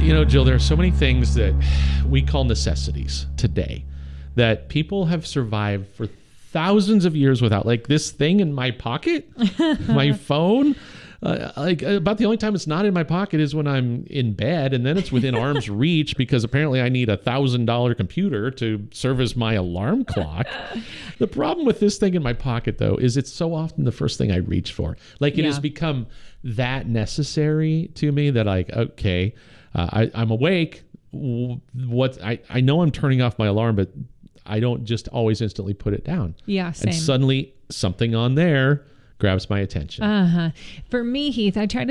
Jill, there are so many things that we call necessities today that people have survived for thousands of years without, like this thing in my pocket, my phone. About the only time it's not in my pocket is when I'm in bed, and then it's within arm's reach because apparently I need $1,000 computer to service my alarm clock. The problem with this thing in my pocket, though, is it's so often the first thing I reach for. Like, it has become that necessary to me that, like, okay, I'm awake. I know I'm turning off my alarm, but I don't just always instantly put it down. Yeah, same. And suddenly something on there grabs my attention. For me, Heath, I try to